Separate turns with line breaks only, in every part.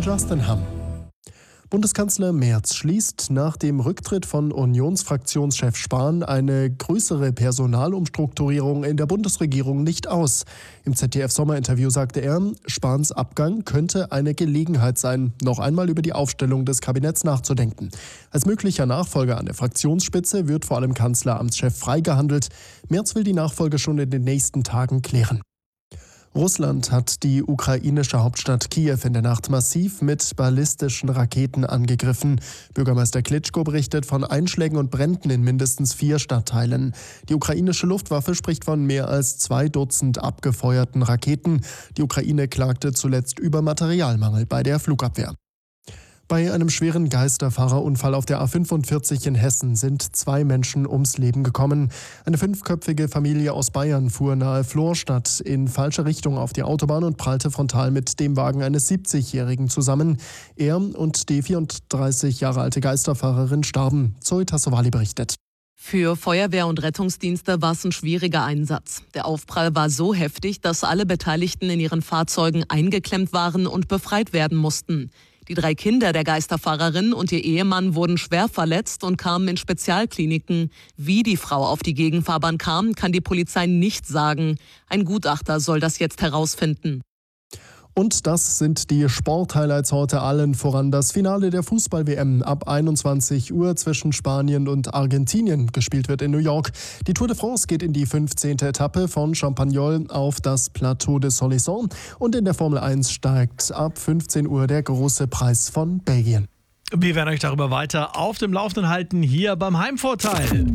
Justin Hamm. Bundeskanzler Merz schließt nach dem Rücktritt von Unionsfraktionschef Spahn eine größere Personalumstrukturierung in der Bundesregierung nicht aus. Im ZDF-Sommerinterview sagte er, Spahns Abgang könnte eine Gelegenheit sein, noch einmal über die Aufstellung des Kabinetts nachzudenken. Als möglicher Nachfolger an der Fraktionsspitze wird vor allem Kanzleramtschef Frey gehandelt. Merz will die Nachfolge schon in den nächsten Tagen klären. Russland hat die ukrainische Hauptstadt Kiew in der Nacht massiv mit ballistischen Raketen angegriffen. Bürgermeister Klitschko berichtet von Einschlägen und Bränden in mindestens 4 Stadtteilen. Die ukrainische Luftwaffe spricht von mehr als 2 Dutzend abgefeuerten Raketen. Die Ukraine klagte zuletzt über Materialmangel bei der Flugabwehr. Bei einem schweren Geisterfahrerunfall auf der A45 in Hessen sind 2 Menschen ums Leben gekommen. Eine 5-köpfige Familie aus Bayern fuhr nahe Florstadt in falsche Richtung auf die Autobahn und prallte frontal mit dem Wagen eines 70-Jährigen zusammen. Er und die 34 Jahre alte Geisterfahrerin starben. Zoe Tassovali berichtet.
Für Feuerwehr und Rettungsdienste war es ein schwieriger Einsatz. Der Aufprall war so heftig, dass alle Beteiligten in ihren Fahrzeugen eingeklemmt waren und befreit werden mussten. Die 3 Kinder der Geisterfahrerin und ihr Ehemann wurden schwer verletzt und kamen in Spezialkliniken. Wie die Frau auf die Gegenfahrbahn kam, kann die Polizei nicht sagen. Ein Gutachter soll das jetzt herausfinden.
Und das sind die Sporthighlights heute, allen voran das Finale der Fußball-WM. Ab 21 Uhr zwischen Spanien und Argentinien gespielt wird in New York. Die Tour de France geht in die 15. Etappe von Champagnol auf das Plateau de Solisson. Und in der Formel 1 steigt ab 15 Uhr der große Preis von Belgien.
Wir werden euch darüber weiter auf dem Laufenden halten, hier beim Heimvorteil.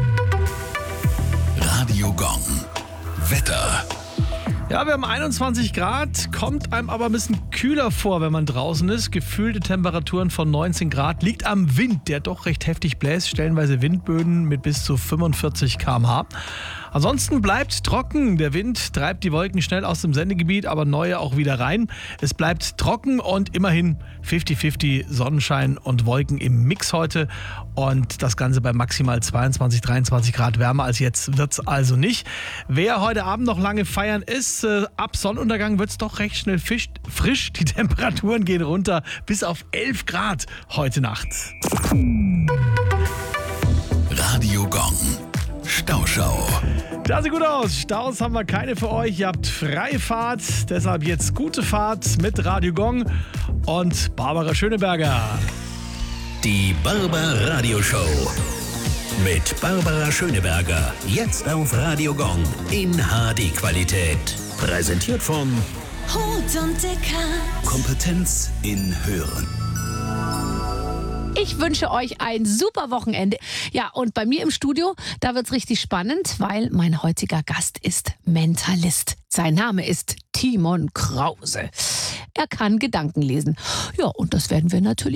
Radio Gong. Wetter.
Ja, wir haben 21 Grad, kommt einem aber ein bisschen kühler vor, wenn man draußen ist. Gefühlte Temperaturen von 19 Grad, liegt am Wind, der doch recht heftig bläst, stellenweise Windböen mit bis zu 45 km/h. Ansonsten bleibt trocken, der Wind treibt die Wolken schnell aus dem Sendegebiet, aber neue auch wieder rein. Es bleibt trocken und immerhin 50-50 Sonnenschein und Wolken im Mix heute und das Ganze bei maximal 22, 23 Grad wärmer als jetzt wird's also nicht. Wer heute Abend noch lange feiern ist, ab Sonnenuntergang wird's doch recht schnell frisch. Die Temperaturen gehen runter bis auf 11 Grad heute Nacht.
Radio Gong. Stauschau.
Das sieht gut aus. Staus haben wir keine für euch. Ihr habt freie Fahrt. Deshalb jetzt gute Fahrt mit Radio Gong und Barbara Schöneberger.
Die Barbara Radio Show. Mit Barbara Schöneberger. Jetzt auf Radio Gong in HD-Qualität. Präsentiert von
Hut und Deckard.
Kompetenz in Hören.
Ich wünsche euch ein super Wochenende. Ja, und bei mir im Studio, da wird's richtig spannend, weil mein heutiger Gast ist Mentalist. Sein Name ist Timon Krause. Er kann Gedanken lesen. Ja, und das werden wir natürlich